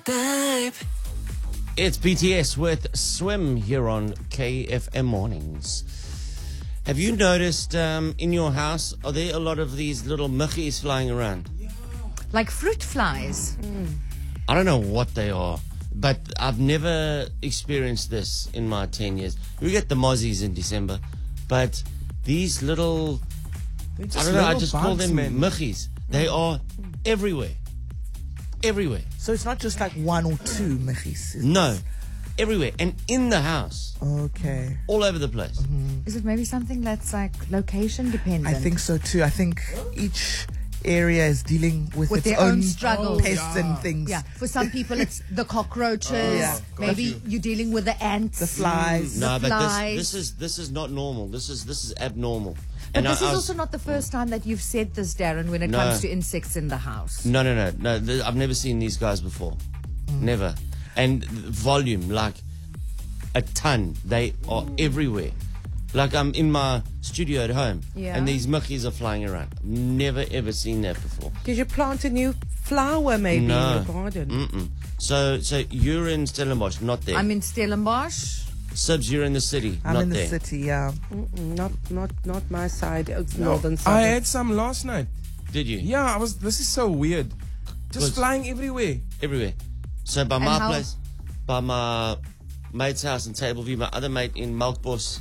Babe. It's BTS with Swim here on KFM Mornings. Have you noticed in your house, are there a lot of these little muggies flying around? Like fruit flies. I don't know what they are, but I've never experienced this in my 10 years. We get the mozzies in December, but these little, I don't know, I just call them muggies. They are everywhere. Everywhere. So it's not just like one or two muggies. No, everywhere. And in the house. Okay. All over the place. Is it maybe something that's like location dependent? I think so too. I think each area is dealing with its their own struggles. pests and things. Yeah, for some people it's the cockroaches. Maybe you're dealing with the ants, the flies. No, the but flies. this is not normal. This is abnormal. But this is also not the first time that you've said this, Darren, when it comes to insects in the house. No. I've never seen these guys before. Never. And volume, like a ton. They are everywhere. Like I'm in my studio at home, and these muggies are flying around. Never ever seen that before. Did you plant a new flower maybe in your garden? So you're in Stellenbosch, not there. I'm in Stellenbosch. Sibs, you're in the city, I'm not in the there. city, yeah. Not my side. It's northern side. I had some last night. Did you? Yeah, this is so weird. Just flying everywhere. Everywhere. So by my place, by my mate's house in Tableview, my other mate in Melkbos,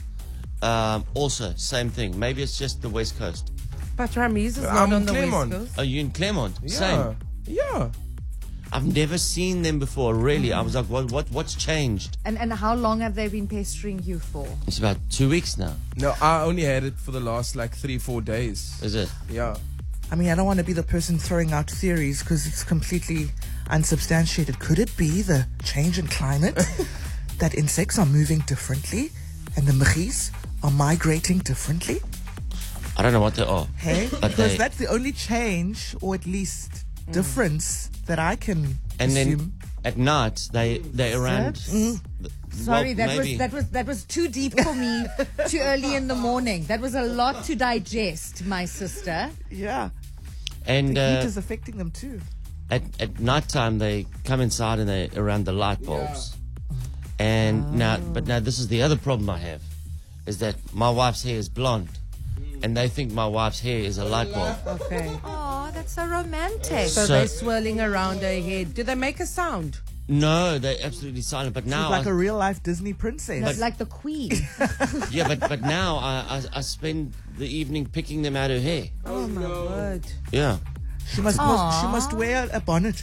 also same thing. Maybe it's just the West Coast. But Ramiz is I'm not on in the Claremont. west coast. Are you in Claremont? Yeah. Same. Yeah. I've never seen them before, really. I was like, what's changed? And how long have they been pestering you for? It's about 2 weeks now. No, I only had it for the last like 3-4 days. Is it? Yeah. I mean, I don't want to be the person throwing out theories because it's completely unsubstantiated. Could it be the change in climate that insects are moving differently and the muggies are migrating differently? I don't know what they are. Hey, But because they- that's the only change, or at least difference, that I can And assume. then at night they around. Sorry, Well, that was too deep for me. Too early in the morning. That was a lot to digest, my sister. Yeah, And the heat is affecting them too. at nighttime they come inside and they around the light bulbs. And now this is the other problem I have, is that my wife's hair is blonde, and they think my wife's hair is a light bulb. Okay. Oh, that's so romantic. So, So- they're swirling around her head. Do they make a sound? No, they're absolutely silent. But now, She's like a real life Disney princess. That's like the queen. but now I spend the evening picking them out her hair. Oh my word. Yeah, She must wear a bonnet.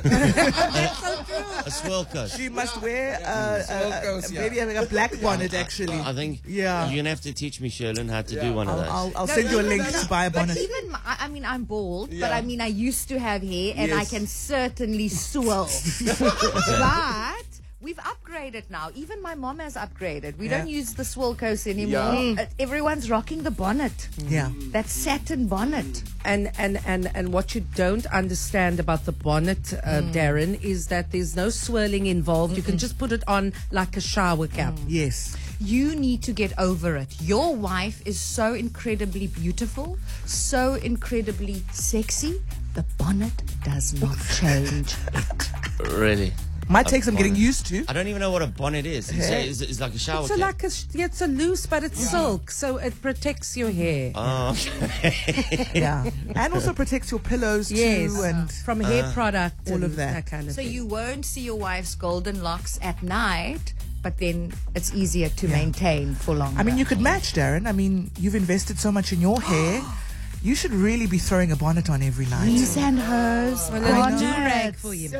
a swirl coat. She must wear goes, yeah. maybe a black bonnet actually. I think Yeah. you're gonna have to teach me, Sherlyn, how to do one of those. I'll send you a link to buy a But bonnet. even, I mean, I'm bald, but I mean, I used to have hair, and I can certainly swirl. But we've upgraded now. Even my mom has upgraded. We don't use the swirl coats anymore. Everyone's rocking the bonnet. Yeah. That satin bonnet. And what you don't understand about the bonnet, Darren, is that there's no swirling involved. You can just put it on like a shower cap. Yes. You need to get over it. Your wife is so incredibly beautiful, so incredibly sexy. The bonnet does not change. Really, Might take some getting used to. I don't even know what a bonnet is. You say it's like a shower So cap. it's a loose, but it's silk, so it protects your hair. Oh, okay. Yeah. And also protects your pillows Yes, too, and from hair product, all and of that. kind of So thing. you won't see your wife's golden locks at night, but then it's easier to maintain for longer. I mean, you could match, Darren. I mean, you've invested so much in your hair. You should really be throwing a bonnet on every night. His and hers. a little do-rag for you.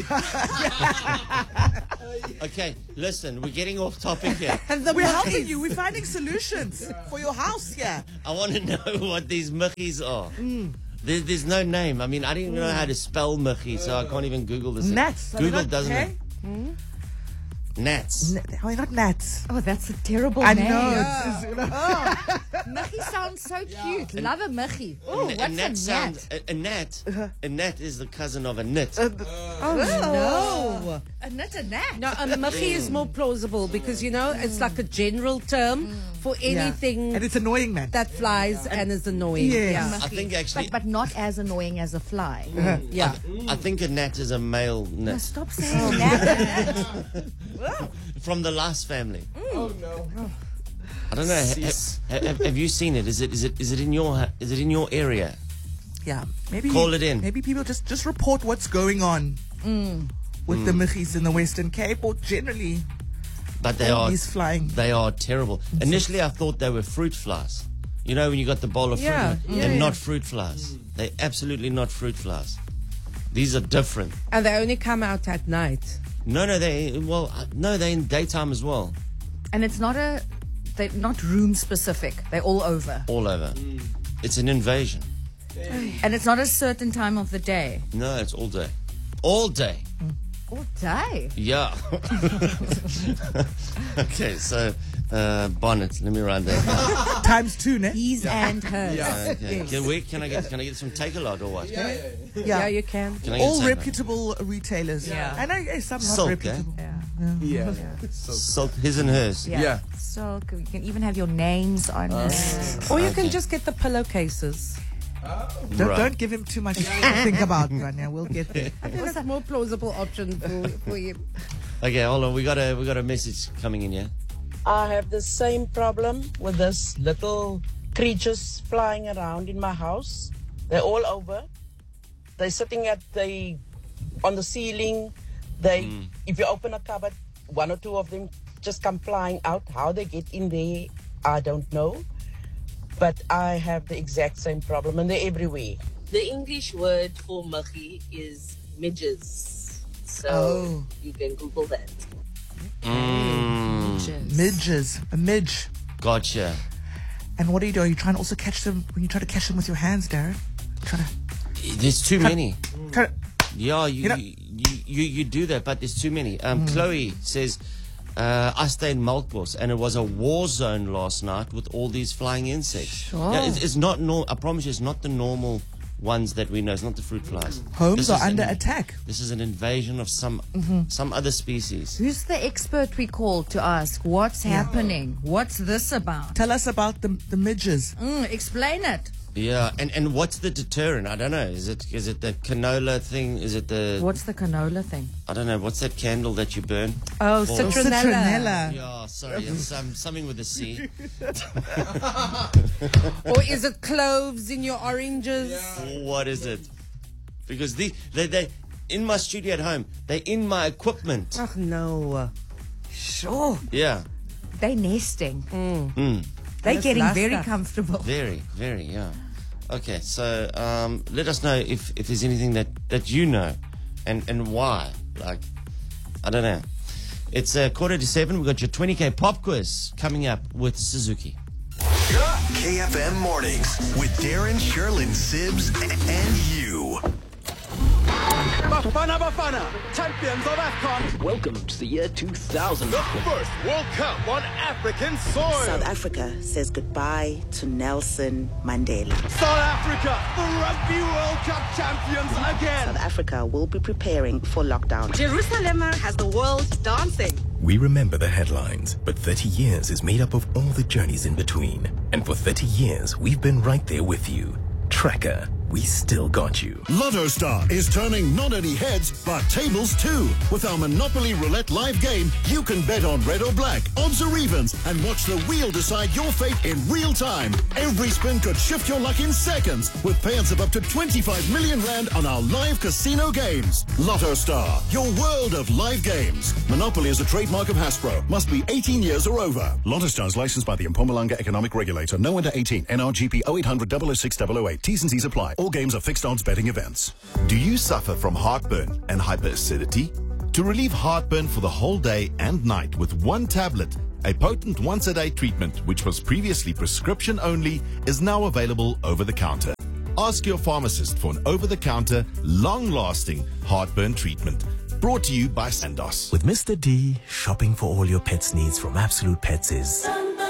Okay, listen, we're getting off topic here. We're helping you. We're finding solutions for your house here. I want to know what these muggies are. There's no name. I mean, I didn't even know how to spell muggy, so I can't even Google this. Gnats. Are they Google not doesn't okay? know. Gnats. Oh, not gnats. Oh, that's a terrible I name. know. Michi sounds so cute. Love a Michi. Oh, A what's gnat a sounds. gnat? A gnat is the cousin of a knit. Oh, no. No. A knit and that. No, muggy is more plausible because, it's like a general term for anything And it's annoying, man. that flies and is annoying. Yes. Yeah. I think actually, But not as annoying as a fly. Yeah. I think a gnat is a male No, gnat stop saying that. from the last family. Oh no. I don't know. Have you seen it? Is it in your area? Yeah, maybe Call it in. Maybe people just report what's going on with the Michis in the Western Cape, or generally But he's flying. They are terrible. Initially, I thought they were fruit flies. You know, when you got the bowl of fruit, Yeah, they're not fruit flies. They're absolutely not fruit flies. These are different. And they only come out at night. No, they're in daytime as well, And it's they're not room specific. They're all over. all over. It's an invasion. And it's not a certain time of the day. No, it's all day, all day. All day. Yeah. Okay, so bonnet. Let me write that. Times 2, ne? His and hers. Okay. Can I get some take a lot or what? Yeah, you can. Can I get All Take-A-Lot? reputable retailers. Yeah. I know some not Silk, reputable. Yeah. Silk, his and hers. Yeah. So you can even have your names on it. Or you can Okay. just get the pillowcases. Right. Don't give him too much to think about, Rania. We'll get there. That's a more plausible option for you. Okay, hold on. We got a message coming in here. I have the same problem with this little creatures flying around in my house. They're all over. They're sitting on the ceiling. If you open a cupboard, one or two of them just come flying out. How they get in there, I don't know. But I have the exact same problem, and they're everywhere. The English word for muggy is midges. So you can Google that. Midges. A midge. Gotcha. And what do? Are you trying to also catch them when you try to catch them with your hands, Darren? There's too many. Try to, Yeah, know- you do that, but there's too many. Chloe says, I stayed in Melkbos and it was a war zone last night with all these flying insects. Sure. Yeah, it's not I promise you, it's not the normal ones that we know. It's not the fruit flies. homes This are is under an- attack. This is an invasion of some other species. Who's the expert we called to ask what's happening? What's this about? Tell us about the midges. Explain it. Yeah, and what's the deterrent? I don't know. Is it the canola thing? Is it the What's the canola thing? I don't know. What's that candle that you burn? Oh, For- citronella. Yeah, sorry, it's something with a C. Or is it cloves in your oranges? What is it? Because they in my studio at home, they're in my equipment. Oh, no. Sure. Yeah, They're nesting. They're getting last very stuff. comfortable. very, very, yeah. Okay, so let us know if there's anything that you know and why. Like, I don't know. It's 7:15. We've got your 20K pop quiz coming up with Suzuki. KFM Mornings with Darren, Sherlyn, Sibbs, and you. Bafana Bafana, champions of AFCON. Welcome to the year 2000. The first World Cup on African soil. South Africa says goodbye to Nelson Mandela. South Africa, the Rugby World Cup champions again. South Africa will be preparing for lockdown. Jerusalem has the world dancing. We remember the headlines, but 30 years is made up of all the journeys in between. And for 30 years, we've been right there with you. Tracker, we still got you. Lotto Star is turning not only heads, but tables too. With our Monopoly Roulette live game, you can bet on red or black, odds or evens, and watch the wheel decide your fate in real time. Every spin could shift your luck in seconds, with payouts of up to 25 million rand on our live casino games. Lotto Star, your world of live games. Monopoly is a trademark of Hasbro. Must be 18 years or over. Lotto Star is licensed by the Mpumalanga Economic Regulator. No under 18. NRGP 0800 006 008. T's and C's apply. All games are fixed odds betting events. Do you suffer from heartburn and hyperacidity? To relieve heartburn for the whole day and night with one tablet, a potent once-a-day treatment which was previously prescription only is now available over the counter. Ask your pharmacist for an over-the-counter, long-lasting heartburn treatment. Brought to you by Sandoz. With Mr. D, shopping for all your pets' needs from Absolute Pets is...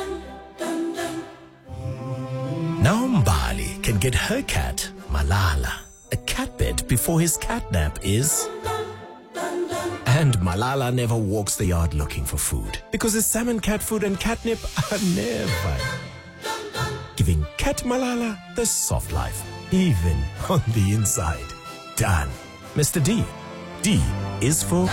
Now Mbali can get her cat, Malala, a cat bed before his catnap is... And Malala never walks the yard looking for food, because his salmon, cat food and catnip are never giving Cat Malala the soft life, even on the inside. Done. Mr. D. D is for...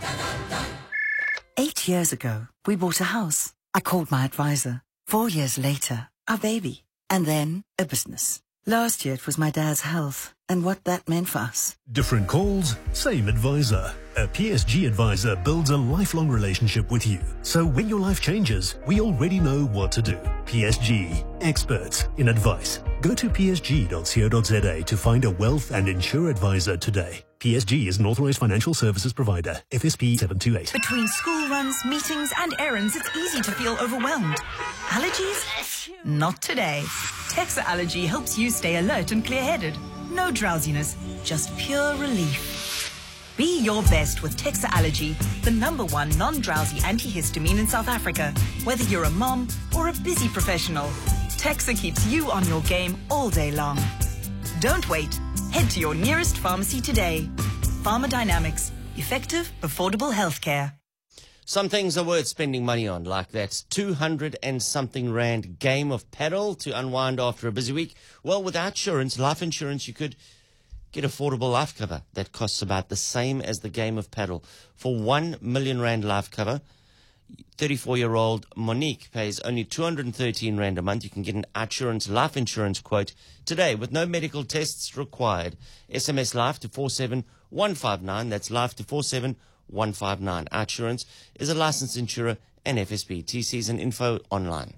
8 years ago, we bought a house. I called my advisor. 4 years later, our baby. And then a business. Last year, it was my dad's health and what that meant for us. Different calls, same advisor. A PSG advisor builds a lifelong relationship with you. So when your life changes, we already know what to do. PSG, experts in advice. Go to psg.co.za to find a wealth and insure advisor today. PSG is an authorized financial services provider. FSP 728. Between school runs, meetings, and errands, it's easy to feel overwhelmed. Allergies? Not today. Texa Allergy helps you stay alert and clear-headed. No drowsiness, just pure relief. Be your best with Texa Allergy, the #1 non-drowsy antihistamine in South Africa. Whether you're a mom or a busy professional, Texa keeps you on your game all day long. Don't wait. Head to your nearest pharmacy today. Pharmadynamics. Effective, affordable healthcare. Some things are worth spending money on, like that 200 and something rand game of paddle to unwind after a busy week. Well, with insurance, life insurance, you could get affordable life cover that costs about the same as the game of paddle. For 1 million rand life cover, 34-year-old Monique pays only 213 rand a month. You can get an insurance life insurance quote today with no medical tests required. SMS life to 47159. That's life to 47159. Insurance is a licensed insurer and FSP. TCs and info online.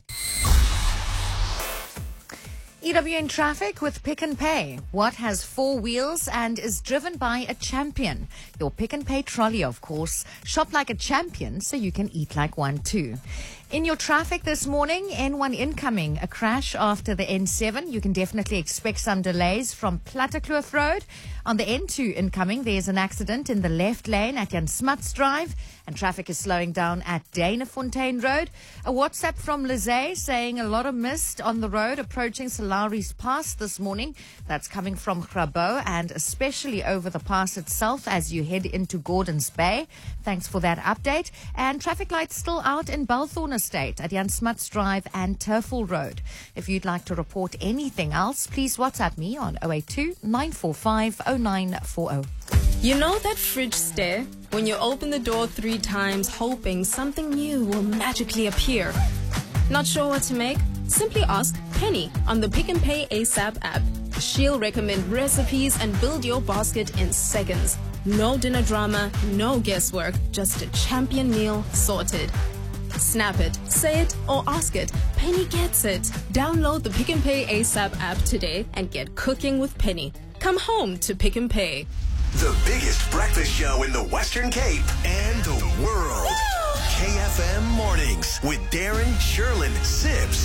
EWN traffic with Pick n Pay. What has 4 wheels and is driven by a champion? Your Pick n Pay trolley, of course. Shop like a champion so you can eat like one too. In your traffic this morning, N1 incoming, a crash after the N7. You can definitely expect some delays from Plattekloof Road. On the N2 incoming, there's an accident in the left lane at Jan Smuts Drive, and traffic is slowing down at Danafontein Road. A WhatsApp from Lizay saying a lot of mist on the road approaching Salaris Pass this morning. That's coming from Grabo and especially over the pass itself as you head into Gordons Bay. Thanks for that update. And traffic lights still out in Balthorn Estate at Jan Smuts Drive and Turfel Road. If you'd like to report anything else, please WhatsApp me on 082-945-0940. You know that fridge stare? When you open the door 3 times hoping something new will magically appear. Not sure what to make? Simply ask Penny on the Pick n Pay ASAP app. She'll recommend recipes and build your basket in seconds. No dinner drama, no guesswork, just a champion meal sorted. Snap it, say it, or ask it. Penny gets it. Download the Pick n Pay ASAP app today and get cooking with Penny. Come home to Pick n Pay. The biggest breakfast show in the Western Cape and the world. KFM Mornings with Darren, Sherlyn, Sibs,